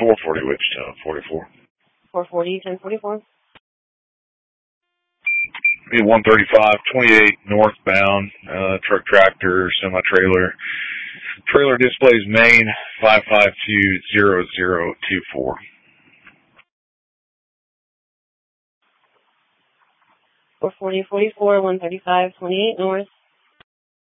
440 Wichita, 44. 440, 1044. Be 135, 28 northbound, truck tractor, semi-trailer. Trailer displays main 5520024. 440, 44, 135, 28 north.